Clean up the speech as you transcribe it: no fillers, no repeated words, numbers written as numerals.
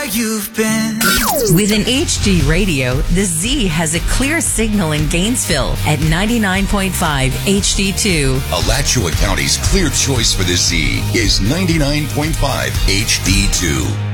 You've been. With an HD radio, the Z has a clear signal in Gainesville at 99.5 HD2. Alachua County's clear choice for the Z is 99.5 HD2.